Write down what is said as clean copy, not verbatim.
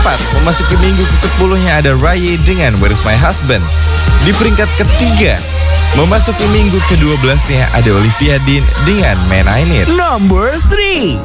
Memasuki minggu ke-10-nya ada Ray dengan Where's My Husband. Di peringkat ketiga, memasuki minggu ke-12-nya ada Olivia Dean dengan Man I Need. Number 3.